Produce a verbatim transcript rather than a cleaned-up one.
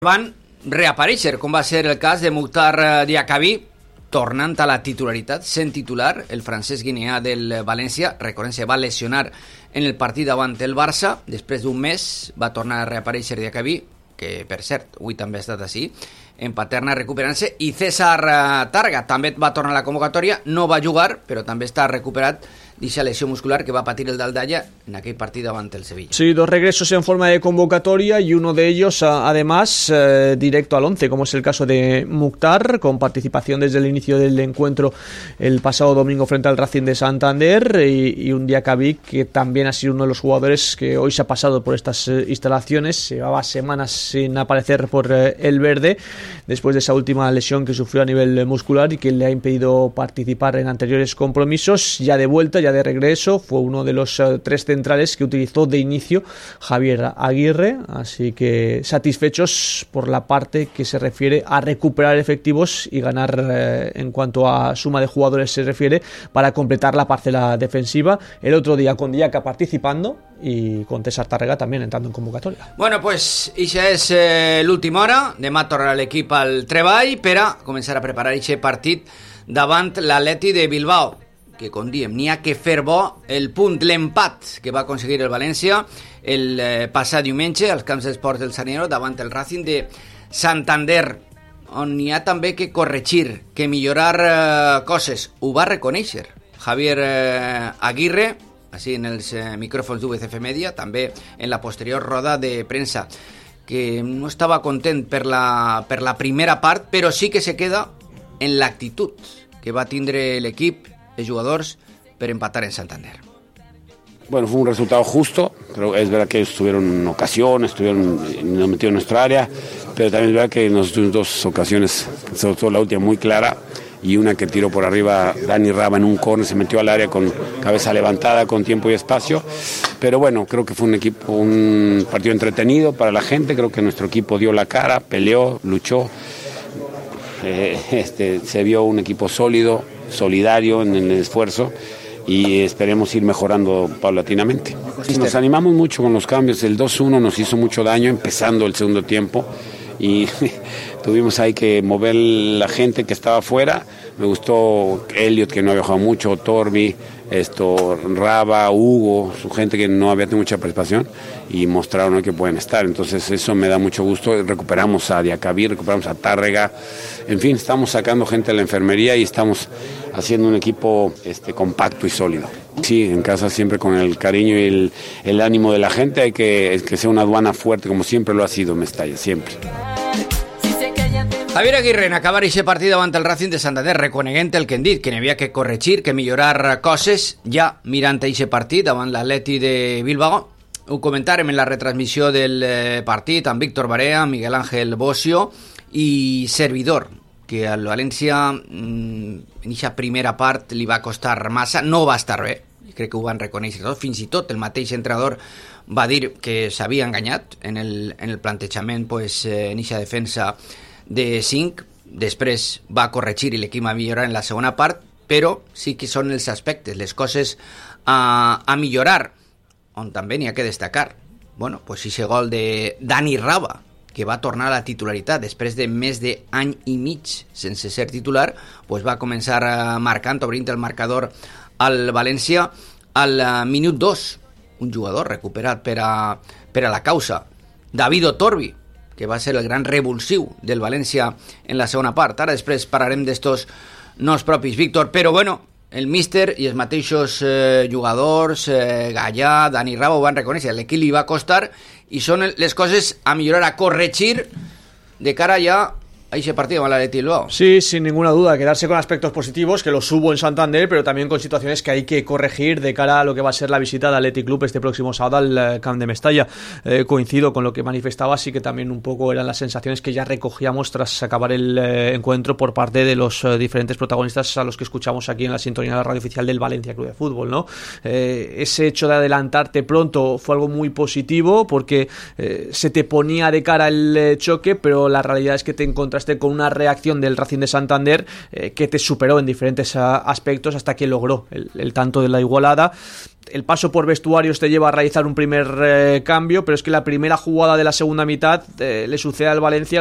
van reaparèixer, com va ser el cas de Mukhtar Diakhaby, tornant a la titularitat, sent titular, el francès guineà del València. Recordem, se va lesionar en el partit davant el Barça, després d'un mes va tornar a reaparèixer Diakhaby, que per cert, avui també ha estat així, en Paterna recuperant-se, i César Tàrrega també va tornar a la convocatòria, no va jugar, però també està recuperat d'eixa lesió muscular que va patir el Daldaya en aquel partido ante el Sevilla. Sí, dos regresos en forma de convocatoria y uno de ellos, además, eh, directo al once, como es el caso de Mukhtar, con participación desde el inicio del encuentro el pasado domingo frente al Racing de Santander, y, y un Diakhaby que también ha sido uno de los jugadores que hoy se ha pasado por estas eh, instalaciones. Llevaba semanas sin aparecer por eh, el verde, después de esa última lesión que sufrió a nivel muscular y que le ha impedido participar en anteriores compromisos. Ya de vuelta, ya de regreso, fue uno de los uh, tres centrales que utilizó de inicio Javier Aguirre, así que satisfechos por la parte que se refiere a recuperar efectivos y ganar uh, en cuanto a suma de jugadores se refiere, para completar la parcela defensiva. El otro día con Diakha participando y con César Tàrrega también entrando en convocatoria. Bueno, pues ixa és eh, l'última hora. Demà tornarà l'equip al treball per a començar a preparar aquest partit davant l'Atleti de Bilbao, que, com diem, n'hi ha que fer bo el punt, l'empat que va aconseguir el València el eh, passat diumenge als camps d'esports del Sardinero davant el Racing de Santander, on n'hi ha també que corregir, que millorar eh, coses. Ho va reconèixer Javier eh, Aguirre, així en els eh, micròfons d'U V C F Media, també en la posterior roda de premsa, que no estava content per la, per la primera part, però sí que se queda en l'actitud que va tindre l'equip, de jugadores, para empatar en Santander. Bueno, fue un resultado justo, pero es verdad que ellos tuvieron ocasiones, estuvieron nos metieron en nuestra área, pero también es verdad que nos tuvimos dos ocasiones, sobre todo la última muy clara, y una que tiró por arriba Dani Raba en un córner, se metió al área con cabeza levantada, con tiempo y espacio. Pero bueno, creo que fue un equipo, un partido entretenido para la gente. Creo que nuestro equipo dio la cara, peleó, luchó. Eh, este, se vio un equipo sólido, solidario en el esfuerzo, y esperemos ir mejorando paulatinamente. Nos animamos mucho con los cambios. El dos uno nos hizo mucho daño empezando el segundo tiempo, y tuvimos ahí que mover la gente que estaba afuera. Me gustó Elliot, que no había jugado mucho, Torbi, esto, Raba, Hugo, su gente que no había tenido mucha participación, y mostraron hoy que pueden estar. Entonces eso me da mucho gusto. Recuperamos a Diakhaby, recuperamos a Tàrrega, en fin, estamos sacando gente de la enfermería y estamos haciendo un equipo este, compacto y sólido. Sí, en casa siempre con el cariño y el, el ánimo de la gente. Hay que, que sea una aduana fuerte, como siempre lo ha sido Mestalla, siempre. Javier Aguirre, en acabar aquest partit davant el Racing de Santander, reconeguent el que hem dit, que n'hi havia que corregir, que millorar coses, ja mirant aquest partit davant l'Atleti de Bilbao. Ho comentàrem en la retransmissió del partit amb Víctor Barea, Miguel Ángel Bocio i servidor, que al València en aquesta primera part li va costar massa, no va estar bé, crec que ho van reconèixer tots, fins i tot el mateix entrenador va dir que s'havia enganyat en el, en el plantejament, pues, en aquesta defensa de cinc. Després va corregir i l'equip va millorar en la segona part, però sí que són els aspectes, les coses a, a millorar, on també n'hi ha que destacar. Bueno, pues ese gol de Dani Raba, que va tornar a la titularitat després de més d'any i mig sense ser titular, pues va començar marcant, obrint el marcador al València al minut dos. Un jugador recuperat per a, per a la causa. David Torbi, que va ser el gran revulsiu del València en la segona part. Ara després parlarem d'estos nos propis, Víctor, però bueno, el míster i els mateixos eh, jugadors, eh, Gallà, Dani Raba, ho van reconèixer, l'equip li va costar, i són les coses a millorar, a corregir de cara ja a ese partido con la Atleti Bilbao. Sí, sin ninguna duda, quedarse con aspectos positivos, que los hubo en Santander, pero también con situaciones que hay que corregir de cara a lo que va a ser la visita del Athletic Club este próximo sábado al Camp de Mestalla. Eh, coincido con lo que manifestaba, así que también un poco eran las sensaciones que ya recogíamos tras acabar el eh, encuentro por parte de los eh, diferentes protagonistas a los que escuchamos aquí en la sintonía de la radio oficial del Valencia Club de Fútbol, ¿no? Eh, ese hecho de adelantarte pronto fue algo muy positivo, porque eh, se te ponía de cara el eh, choque, pero la realidad es que te encontraste encontraste con una reacción del Racing de Santander eh, que te superó en diferentes a, aspectos hasta que logró el, el tanto de la igualada. El paso por vestuarios te lleva a realizar un primer eh, cambio, pero es que la primera jugada de la segunda mitad eh, le sucede al Valencia